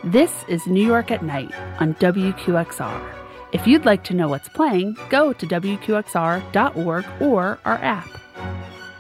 This is New York at Night on WQXR. If you'd like to know what's playing, go to WQXR.org or our app.